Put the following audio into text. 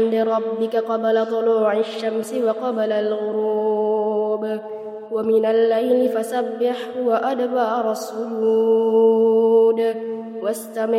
ربك قبل طلوع الشمس وقبل الغروب ومن الليل فسبحه وأدبار السجود واستمع